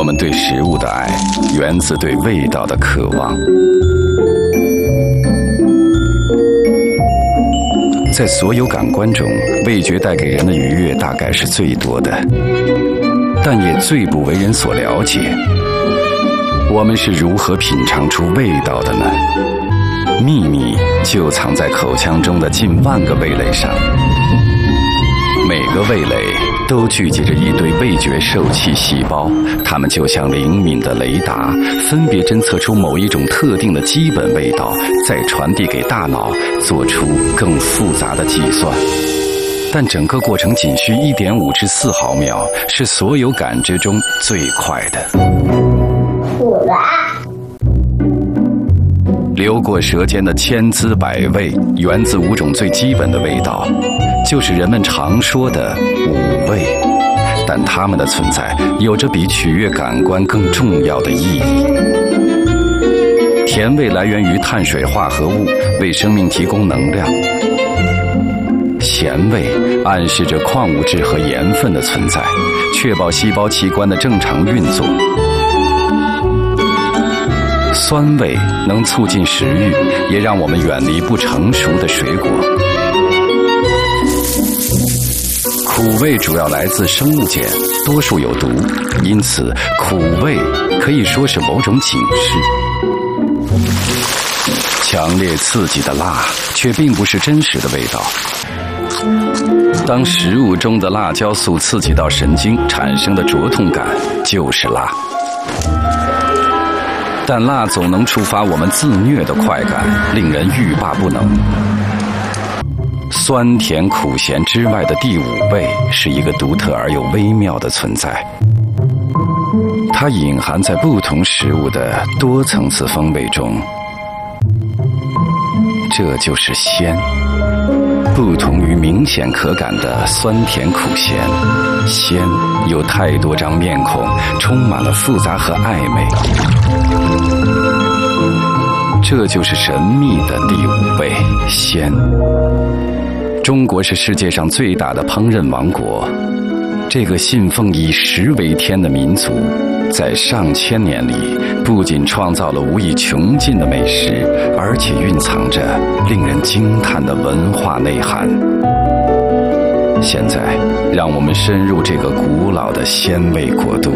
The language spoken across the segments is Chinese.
们对食物的爱源自对味道的渴望。在所有感官中，味觉带给人的愉悦大概是最多的，但也最不为人所了解。我们是如何品尝出味道的呢？秘密就藏在口腔中的近万个味蕾上，每个味蕾都聚集着一堆味觉受器细胞，它们就像灵敏的雷达，分别侦测出某一种特定的基本味道，再传递给大脑，做出更复杂的计算。但整个过程仅需1.5至4毫秒，是所有感知中最快的。流过舌尖的千滋百味，源自5种最基本的味道，就是人们常说的5味。但它们的存在有着比取悦感官更重要的意义。甜味来源于碳水化合物，为生命提供能量。咸味暗示着矿物质和盐分的存在，确保细胞器官的正常运作。酸味能促进食欲，也让我们远离不成熟的水果。苦味主要来自生物碱，多数有毒，因此苦味可以说是某种警示。强烈刺激的辣却并不是真实的味道。当食物中的辣椒素刺激到神经，产生的灼痛感就是辣。但辣总能触发我们自虐的快感，令人欲罢不能。酸甜苦咸之外的第5味是一个独特而又微妙的存在，它隐含在不同食物的多层次风味中，这就是鲜。不同于明显可感的酸甜苦咸，鲜有太多张面孔，充满了复杂和暧昧。这就是神秘的第5味鲜。中国是世界上最大的烹饪王国，这个信奉以食为天的民族，在上千年里不仅创造了无以穷尽的美食，而且蕴藏着令人惊叹的文化内涵。现在，让我们深入这个古老的鲜味国度。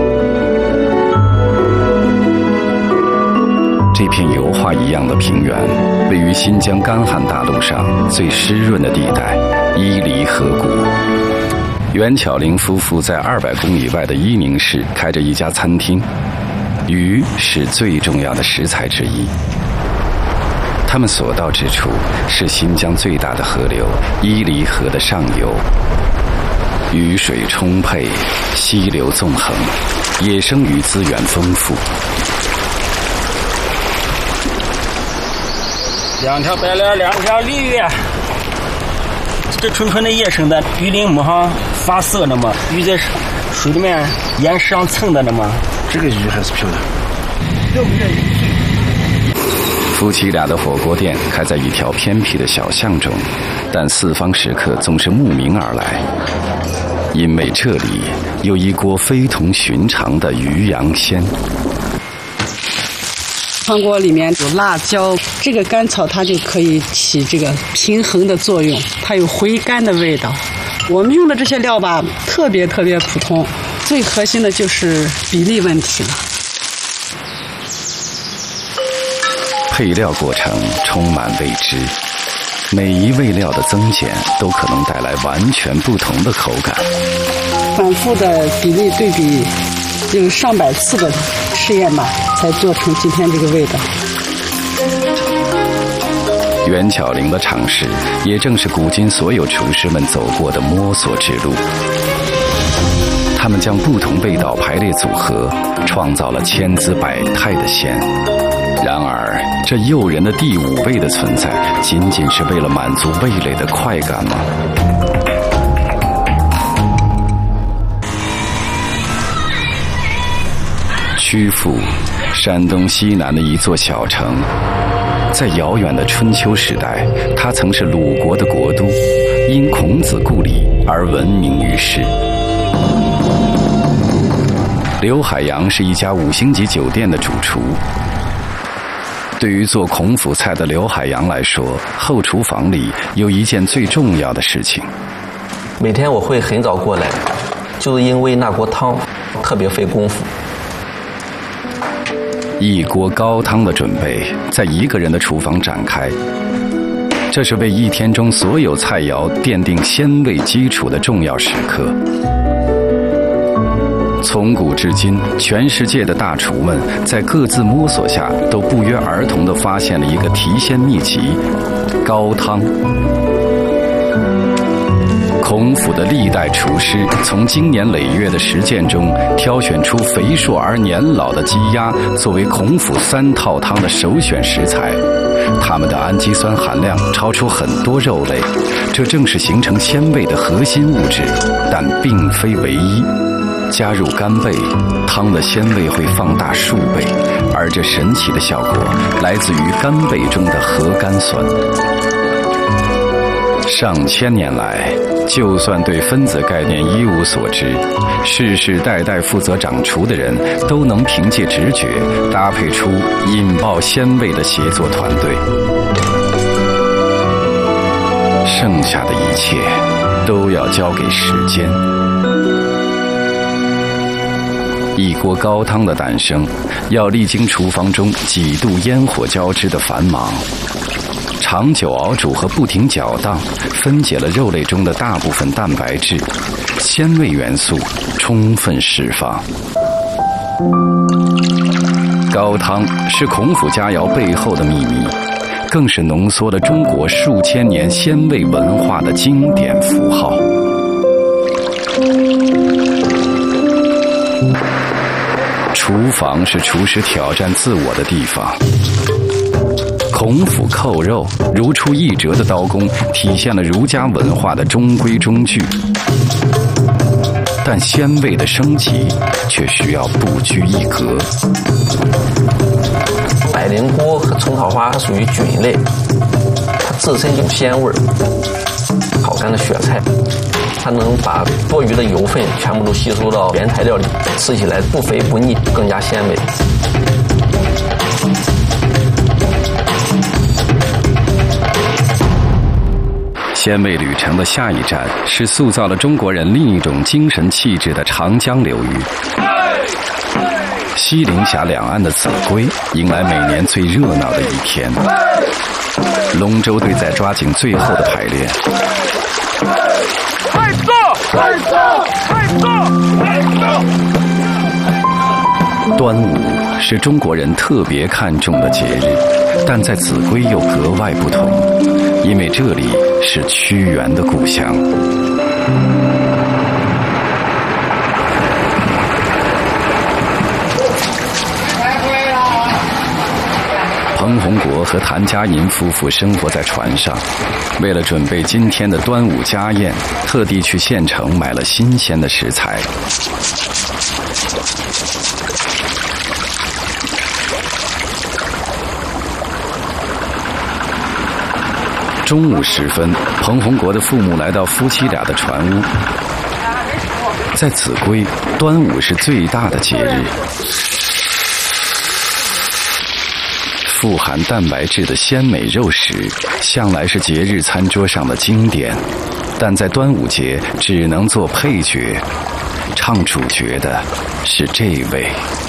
这片油画一样的平原，位于新疆干旱大陆上最湿润的地带——伊犁河谷。袁巧玲夫妇在200公里外的伊宁市开着一家餐厅，鱼是最重要的食材之一。他们所到之处是新疆最大的河流伊犁河的上游，雨水充沛，溪流纵横，野生鱼资源丰富。 2条白鲢，2条鲤鱼，这纯纯的野生的，鱼鳞没上发色的嘛，鱼在水里面岩石上蹭的嘛。 这个鱼还是漂亮。愿不愿意？ 夫妻俩的火锅店开在一条偏僻的小巷中，但四方食客总是慕名而来，因为这里有一锅非同寻常的鱼羊鲜。 汤锅里面有辣椒，这个甘草它就可以起这个平衡的作用，它有回甘的味道。我们用的这些料吧，特别普通，最核心的就是比例问题了。 配料过程充满未知，每一味料的增减都可能带来完全不同的口感。 反复的比例对比，有上百次的试验吧，才做成今天这个味道。 袁巧玲的尝试，也正是古今所有厨师们走过的摸索之路。他们将不同味道排列组合，创造了千姿百态的鲜。然而，这诱人的第5味的存在，仅仅是为了满足味蕾的快感吗？曲阜，山东西南的一座小城，在遥远的春秋时代，它曾是鲁国的国都，因孔子故里而闻名于世。 刘海洋是一家5星级酒店的主厨。对于做孔府菜的刘海洋来说，后厨房里有一件最重要的事情。 每天我会很早过来，就是因为那锅汤特别费功夫。 一锅高汤的准备在一个人的厨房展开，这是为一天中所有菜肴奠定鲜味基础的重要时刻。从古至今，全世界的大厨们在各自摸索下，都不约而同地发现了一个提鲜秘籍——高汤。孔府的历代厨师从经年累月的实践中，挑选出肥硕而年老的鸡鸭作为孔府3套汤的首选食材。它们的氨基酸含量超出很多肉类，这正是形成鲜味的核心物质，但并非唯一。加入干贝，汤的鲜味会放大数倍，而这神奇的效果来自于干贝中的核苷酸。上千年来，就算对分子概念一无所知，世世代代负责掌厨的人都能凭借直觉搭配出引爆鲜味的协作团队。剩下的一切都要交给时间。一锅高汤的诞生，要历经厨房中几度烟火交织的繁忙。长久熬煮和不停搅荡，分解了肉类中的大部分蛋白质，鲜味元素充分释放。高汤是孔府佳肴背后的秘密，更是浓缩了中国数千年鲜味文化的经典符号。厨房是厨师挑战自我的地方。孔府扣肉如出一辙的刀工，体现了儒家文化的中规中矩，但鲜味的升级却需要不拘一格。 百灵锅和葱烤花它属于菌类，它自身有鲜味儿。烤干的雪菜，它能把多余的油分全部都吸收到原材料里，吃起来不肥不腻，更加鲜美。 鲜味旅程的下一站是塑造了中国人另一种精神气质的长江流域。西陵峡两岸的秭归迎来每年最热闹的一天。龙舟队在抓紧最后的排练。 快走！快走！快走！快走！ 端午是中国人特别看重的节日，但在秭归又格外不同，因为这里是屈原的故乡。彭洪国和谭佳银夫妇生活在船上，为了准备今天的端午家宴，特地去县城买了新鲜的食材。中午时分，彭洪国的父母来到夫妻俩的船屋。在秭归，端午是最大的节日。富含蛋白质的鲜美肉食，向来是节日餐桌上的经典，但在端午节只能做配角，唱主角的是这位。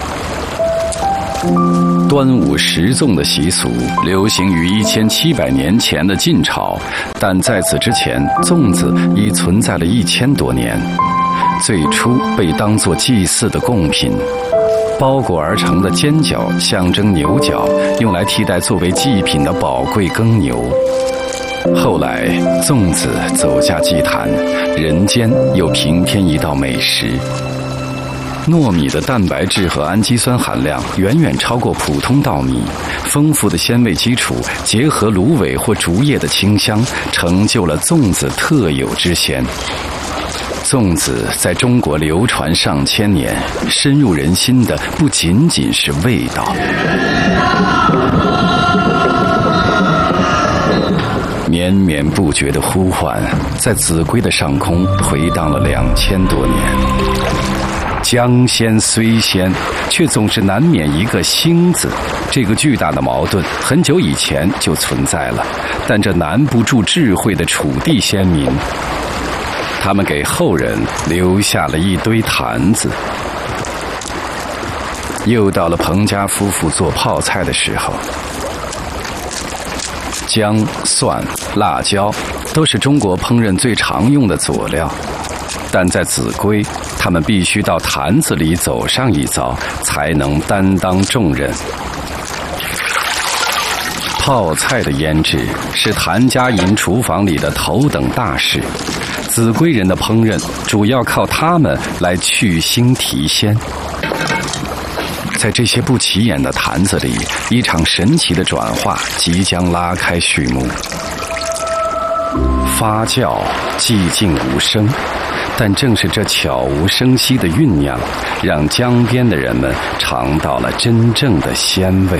端午食粽的习俗流行于1700年前的晋朝，但在此之前，粽子已存在了1000多年。最初被当作祭祀的贡品，包裹而成的尖角象征牛角，用来替代作为祭品的宝贵耕牛。后来，粽子走下祭坛，人间又平添一道美食。糯米的蛋白质和氨基酸含量远远超过普通稻米，丰富的鲜味基础结合芦苇或竹叶的清香，成就了粽子特有之鲜。粽子在中国流传上千年，深入人心的不仅仅是味道。绵绵不绝的呼唤，在秭归的上空回荡了2000多年。 姜鲜虽鲜，却总是难免一个腥字。这个巨大的矛盾很久以前就存在了，但这难不住智慧的楚地先民。他们给后人留下了一堆坛子。又到了彭家夫妇做泡菜的时候。姜、蒜、辣椒都是中国烹饪最常用的佐料，但在秭归，他们必须到坛子里走上一遭，才能担当重任。泡菜的腌制是谭家营厨房里的头等大事，秭归人的烹饪主要靠他们来去腥提鲜。在这些不起眼的坛子里，一场神奇的转化即将拉开序幕。发酵寂静无声，但正是这悄无声息的酝酿，让江边的人们尝到了真正的鲜味。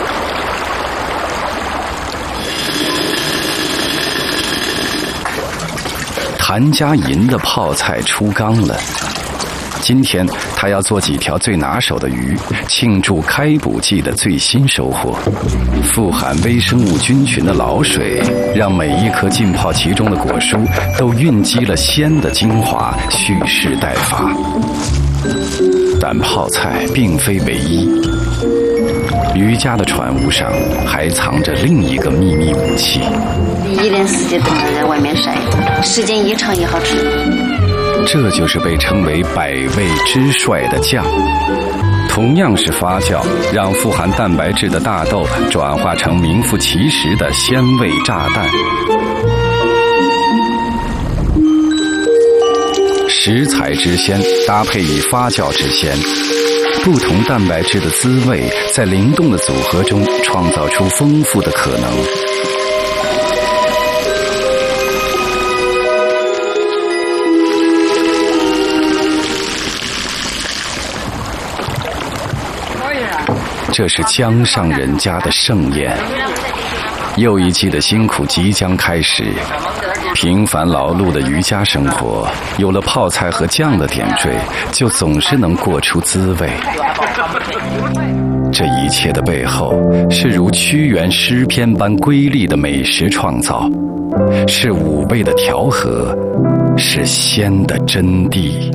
谭家营的泡菜出缸了。今天他要做几条最拿手的鱼，庆祝开捕季的最新收获。富含微生物菌群的老水，让每一颗浸泡其中的果蔬都蕴积了鲜的精华，蓄势待发。但泡菜并非唯一，渔家的船坞上还藏着另一个秘密武器。 一年四季都能在外面晒，时间一长也好吃。 这就是被称为百味之帅的酱。同样是发酵，让富含蛋白质的大豆转化成名副其实的鲜味炸弹。食材之鲜搭配以发酵之鲜，不同蛋白质的滋味在灵动的组合中创造出丰富的可能。这是江上人家的盛宴，又一季的辛苦即将开始。平凡劳碌的渔家生活，有了泡菜和酱的点缀，就总是能过出滋味。这一切的背后，是如屈原诗篇般瑰丽的美食创造，是五味的调和，是鲜的真谛。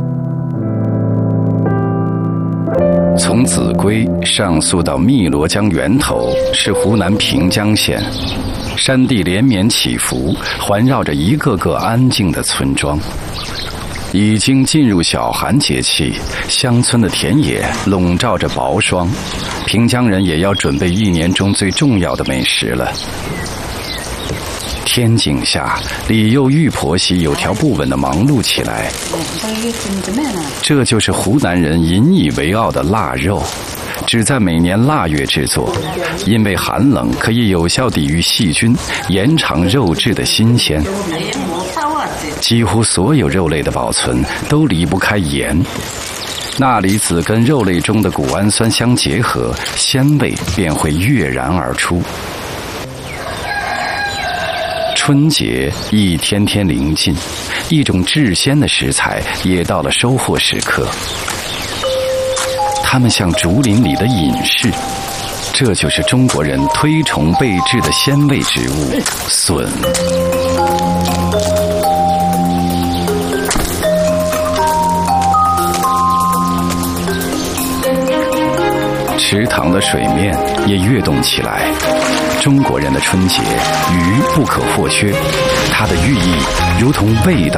从秭归上溯到汨罗江源头是湖南平江县，山地连绵起伏，环绕着一个个安静的村庄。已经进入小寒节气，乡村的田野笼罩着薄霜，平江人也要准备一年中最重要的美食了。天井下，李幼玉婆媳有条不紊地忙碌起来。这就是湖南人引以为傲的腊肉，只在每年腊月制作，因为寒冷可以有效抵御细菌，延长肉质的新鲜。几乎所有肉类的保存都离不开盐，钠离子跟肉类中的谷氨酸相结合，鲜味便会跃然而出。春节一天天临近，一种制鲜的食材也到了收获时刻。它们像竹林里的隐士，这就是中国人推崇备至的鲜味植物笋。池塘的水面也跃动起来。中国人的春节，鱼不可或缺，它的寓意如同味道